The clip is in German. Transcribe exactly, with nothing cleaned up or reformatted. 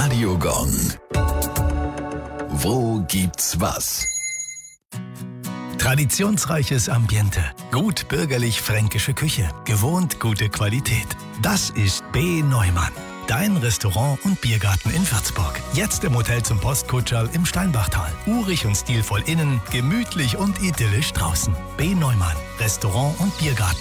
Radiogong. Wo gibt's was? Traditionsreiches Ambiente, gut bürgerlich-fränkische Küche, gewohnt gute Qualität. Das ist B. Neumann, dein Restaurant und Biergarten in Würzburg. Jetzt im Hotel zum Postkutscherl im Steinbachtal. Urig und stilvoll innen, gemütlich und idyllisch draußen. B. Neumann, Restaurant und Biergarten.